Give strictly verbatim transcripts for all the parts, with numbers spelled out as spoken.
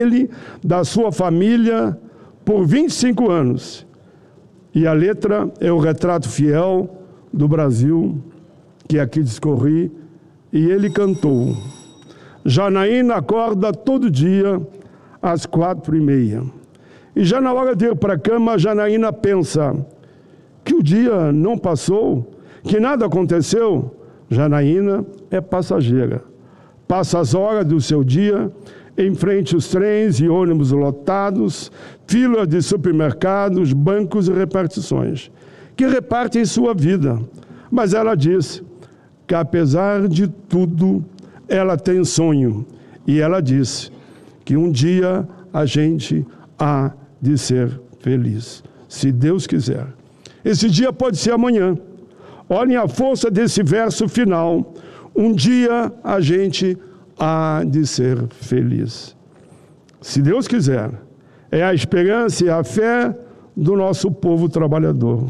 ele, da sua família, por vinte e cinco anos. E a letra é o retrato fiel do Brasil, que aqui discorri, e ele cantou. Janaína acorda todo dia às quatro e meia. E já na hora de ir para a cama, Janaína pensa que o dia não passou, que nada aconteceu. Janaína é passageira. Passa as horas do seu dia em frente aos trens e ônibus lotados, filas de supermercados, bancos e repartições, que repartem sua vida. Mas ela diz que, apesar de tudo, ela tem sonho. E ela diz que um dia a gente há de ser feliz, se Deus quiser. Esse dia pode ser amanhã. Olhem a força desse verso final. Um dia a gente há de ser feliz, se Deus quiser. É a esperança e a fé do nosso povo trabalhador.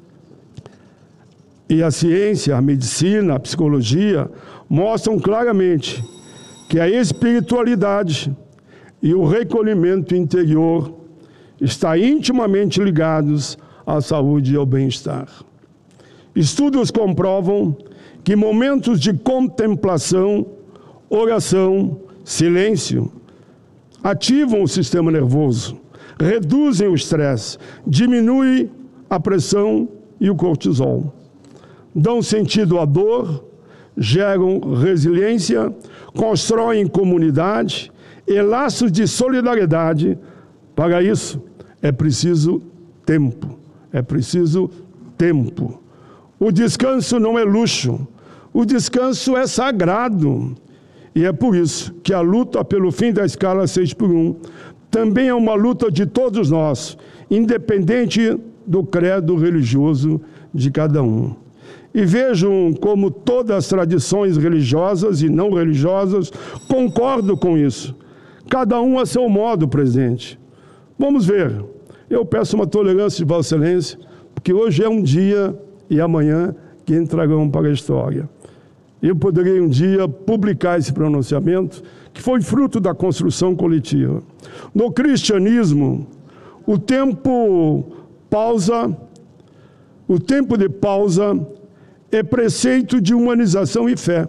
E a ciência, a medicina, a psicologia mostram claramente que a espiritualidade e o recolhimento interior estão intimamente ligados à saúde e ao bem-estar. Estudos comprovam que momentos de contemplação, oração, silêncio, ativam o sistema nervoso, reduzem o estresse, diminuem a pressão e o cortisol, dão sentido à dor, geram resiliência, constroem comunidade e laços de solidariedade. Para isso, é preciso tempo, é preciso tempo. O descanso não é luxo, o descanso é sagrado. E é por isso que a luta pelo fim da escala seis por um também é uma luta de todos nós, independente do credo religioso de cada um. E vejam como todas as tradições religiosas e não religiosas concordam com isso. Cada um a seu modo, presidente. Vamos ver. Eu peço uma tolerância de Vossa Excelência, porque hoje é um dia e amanhã que entrarão para a história. Eu poderei um dia publicar esse pronunciamento, que foi fruto da construção coletiva. No cristianismo, o tempo pausa, o tempo de pausa é preceito de humanização e fé.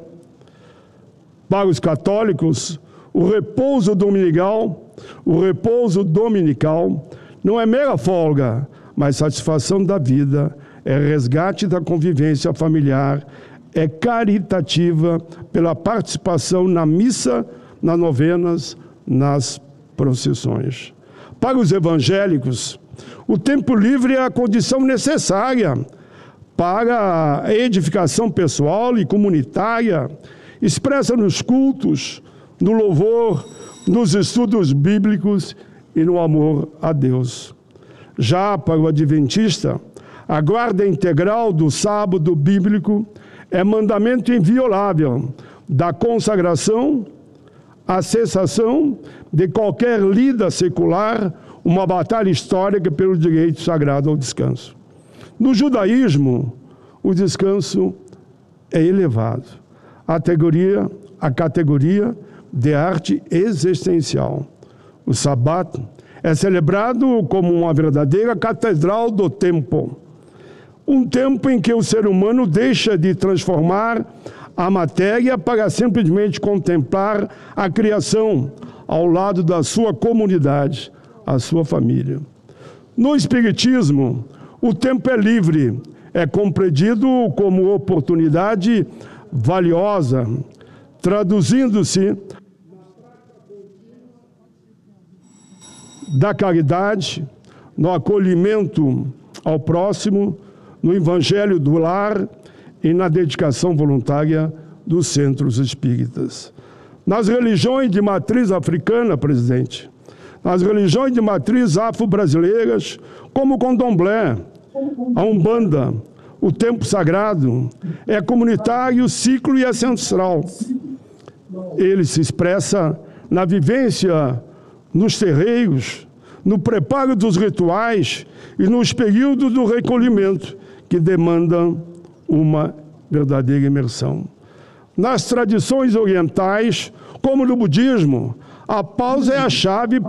Para os católicos, o repouso dominical, o repouso dominical não é mera folga, mas satisfação da vida, é resgate da convivência familiar, é caritativa pela participação na missa, nas novenas, nas procissões. Para os evangélicos, o tempo livre é a condição necessária para a edificação pessoal e comunitária, expressa nos cultos, no louvor, nos estudos bíblicos e no amor a Deus. Já para o adventista, a guarda integral do sábado bíblico é mandamento inviolável da consagração, a cessação de qualquer lida secular, uma batalha histórica pelo direito sagrado ao descanso. No judaísmo, o descanso é elevado. A categoria, a categoria de arte existencial. O sábado é celebrado como uma verdadeira catedral do tempo. Um tempo em que o ser humano deixa de transformar a matéria para simplesmente contemplar a criação ao lado da sua comunidade, a sua família. No Espiritismo, o tempo é livre, é compreendido como oportunidade valiosa, traduzindo-se da caridade, no acolhimento ao próximo, no evangelho do lar e na dedicação voluntária dos centros espíritas. Nas religiões de matriz africana, presidente, nas religiões de matriz afro-brasileiras, como o candomblé, a umbanda, o tempo sagrado, é comunitário, ciclo e ancestral. Ele se expressa na vivência nos terreiros, no preparo dos rituais e nos períodos do recolhimento, que demandam uma verdadeira imersão. Nas tradições orientais, como no budismo, A pausa é a chave